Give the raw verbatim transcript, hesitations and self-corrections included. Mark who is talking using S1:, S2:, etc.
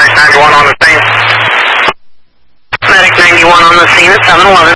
S1: Medic ninety-one on the scene.
S2: Medic ninety-one on the scene at seven eleven.